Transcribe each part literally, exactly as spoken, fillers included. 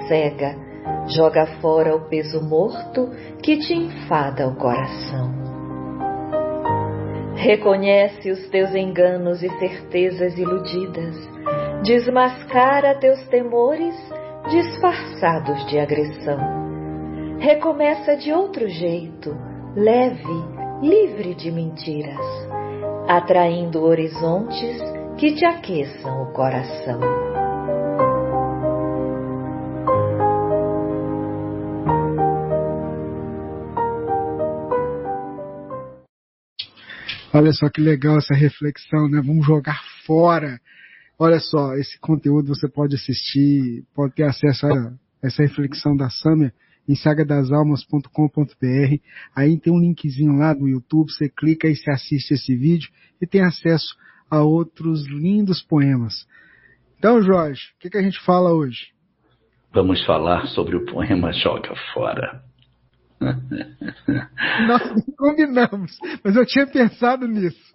cega, joga fora o peso morto que te enfada o coração. Reconhece os teus enganos e certezas iludidas, desmascara teus temores disfarçados de agressão. Recomeça de outro jeito, leve, livre de mentiras, atraindo horizontes que te aqueçam o coração. Olha só que legal essa reflexão, né? Vamos jogar fora. Olha só, esse conteúdo você pode assistir, pode ter acesso a essa reflexão da Sâmia em saga das almas ponto com ponto b r. Aí tem um linkzinho lá do YouTube, você clica e você assiste esse vídeo e tem acesso a outros lindos poemas. Então, Jorge, o que, que a gente fala hoje? Vamos falar sobre o poema Joga Fora. Nós não combinamos, mas eu tinha pensado nisso.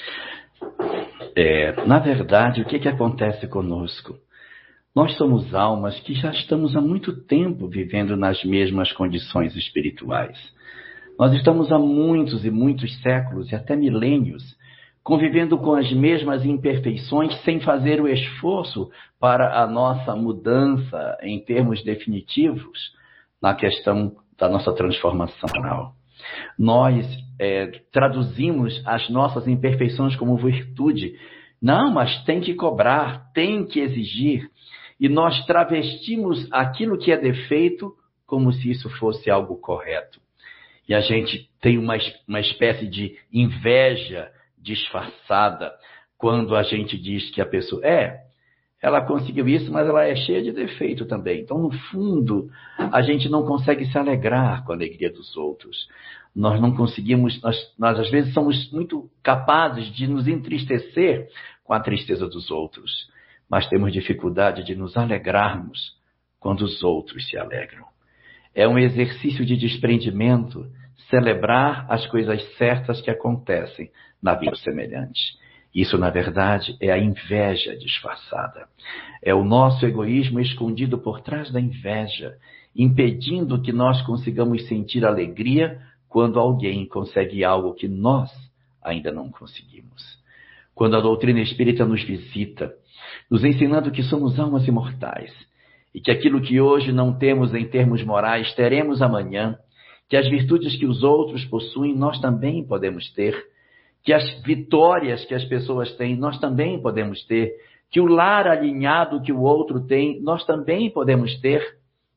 É, na verdade, o que, que acontece conosco? Nós somos almas que já estamos há muito tempo vivendo nas mesmas condições espirituais. Nós estamos há muitos e muitos séculos e até milênios convivendo com as mesmas imperfeições sem fazer o esforço para a nossa mudança em termos definitivos na questão da nossa transformação moral. Nós é, traduzimos as nossas imperfeições como virtude. Não, mas tem que cobrar, tem que exigir. E nós travestimos aquilo que é defeito como se isso fosse algo correto. E a gente tem uma, uma espécie de inveja disfarçada quando a gente diz que a pessoa é, ela conseguiu isso, mas ela é cheia de defeito também. Então, no fundo, a gente não consegue se alegrar com a alegria dos outros. Nós não conseguimos, nós, nós às vezes somos muito capazes de nos entristecer com a tristeza dos outros, mas temos dificuldade de nos alegrarmos quando os outros se alegram. É um exercício de desprendimento celebrar as coisas certas que acontecem na vida semelhante. Isso, na verdade, é a inveja disfarçada. É o nosso egoísmo escondido por trás da inveja, impedindo que nós consigamos sentir alegria quando alguém consegue algo que nós ainda não conseguimos. Quando a doutrina espírita nos visita, nos ensinando que somos almas imortais e que aquilo que hoje não temos em termos morais, teremos amanhã, que as virtudes que os outros possuem, nós também podemos ter, que as vitórias que as pessoas têm, nós também podemos ter, que o lar alinhado que o outro tem, nós também podemos ter.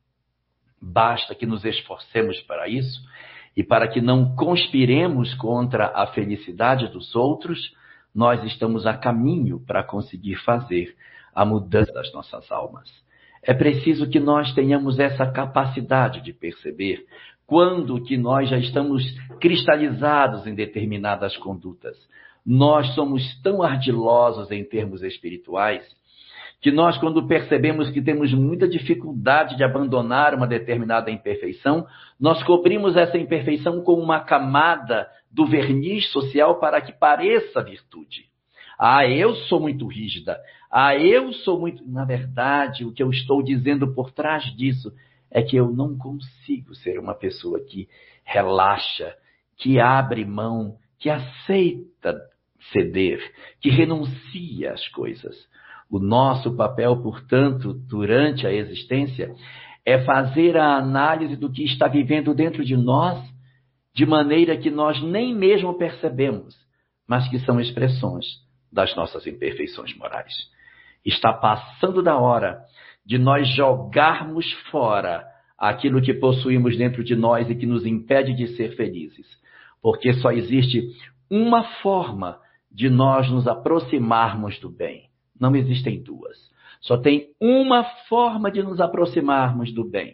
Basta que nos esforcemos para isso e para que não conspiremos contra a felicidade dos outros, nós estamos a caminho para conseguir fazer a mudança das nossas almas. É preciso que nós tenhamos essa capacidade de perceber quando que nós já estamos cristalizados em determinadas condutas. Nós somos tão ardilosos em termos espirituais que nós, quando percebemos que temos muita dificuldade de abandonar uma determinada imperfeição, nós cobrimos essa imperfeição com uma camada do verniz social para que pareça virtude. Ah, eu sou muito rígida. Ah, eu sou muito... Na verdade, o que eu estou dizendo por trás disso é que eu não consigo ser uma pessoa que relaxa, que abre mão, que aceita ceder, que renuncia às coisas. O nosso papel, portanto, durante a existência, é fazer a análise do que está vivendo dentro de nós, de maneira que nós nem mesmo percebemos, mas que são expressões das nossas imperfeições morais. Está passando da hora de nós jogarmos fora aquilo que possuímos dentro de nós e que nos impede de ser felizes. Porque só existe uma forma de nós nos aproximarmos do bem. Não existem duas. Só tem uma forma de nos aproximarmos do bem.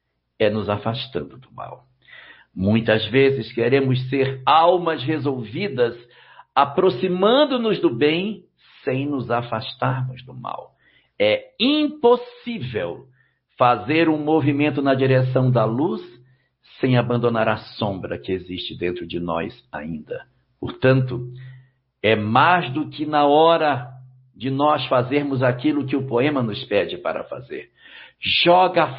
É nos afastando do mal. Muitas vezes queremos ser almas resolvidas, aproximando-nos do bem, sem nos afastarmos do mal. É impossível fazer um movimento na direção da luz sem abandonar a sombra que existe dentro de nós ainda. Portanto, é mais do que na hora de nós fazermos aquilo que o poema nos pede para fazer. Joga